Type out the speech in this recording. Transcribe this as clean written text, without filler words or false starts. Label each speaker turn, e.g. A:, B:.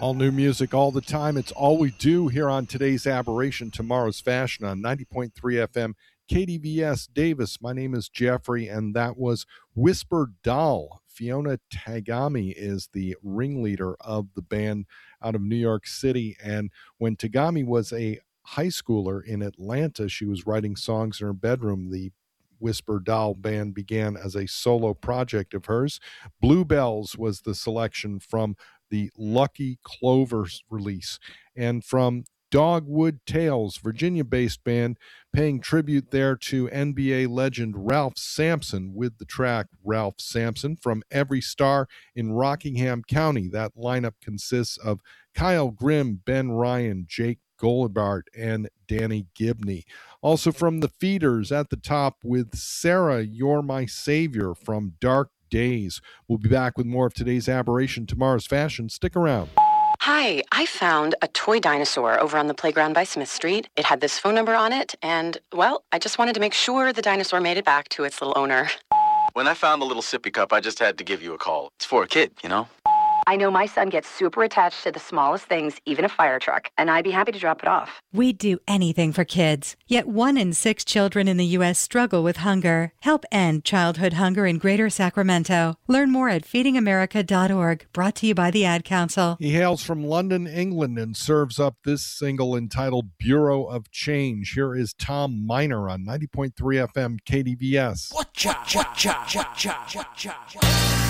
A: All new music all the time. It's all we do here on Today's Aberration, Tomorrow's Fashion on 90.3 FM, KDVS Davis. My name is Jeffrey, and that was Whisper Doll. Fiona Tagami is the ringleader of the band out of New York City. And when Tagami was a high schooler in Atlanta, she was writing songs in her bedroom. The Whisper Doll band began as a solo project of hers. Bluebells was the selection from the Lucky Clovers release. And from Dogwood Tales, Virginia-based band, paying tribute there to NBA legend Ralph Sampson with the track Ralph Sampson from Every Star in Rockingham County. That lineup consists of Kyle Grimm, Ben Ryan, Jake Golibart, and Danny Gibney. Also from the Feeders at the top with Sarah, You're My Savior from Dark Days. We'll be back with more of Today's Aberration, Tomorrow's Fashion. Stick around.
B: Hi, I found a toy dinosaur over on the playground by Smith Street. It had this phone number on it, and, well, I just wanted to make sure the dinosaur made it back to its little owner.
C: When I found the little sippy cup, I just had to give you a call. It's for a kid, you know?
B: I know my son gets super attached to the smallest things, even a fire truck, and I'd be happy to drop it off.
D: We'd do anything for kids. Yet 1 in 6 children in the U.S. struggle with hunger. Help end childhood hunger in Greater Sacramento. Learn more at feedingamerica.org. Brought to you by the Ad Council.
A: He hails from London, England, and serves up this single entitled Bureau of Change. Here is Tom Miner on 90.3 FM KDVS.
E: Watcha, watcha, watcha, watcha.